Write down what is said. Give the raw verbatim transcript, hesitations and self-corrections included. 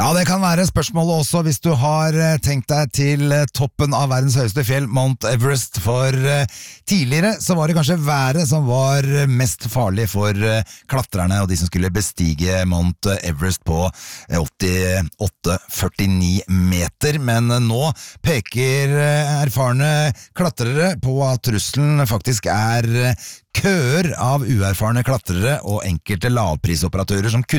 Ja, det kan være spørsmålet også hvis du har tenkt deg til toppen av verdens høyeste fjell, Mount Everest, for tidligere så var det kanskje været som var mest farlig for klatrerne og de som skulle bestige Mount Everest på åttiåtte komma førtini meter, men nå peker erfarne klatrere på at trusselen faktisk er køer av uerfarne klatrere og enkelte lavprisoperatører som kutter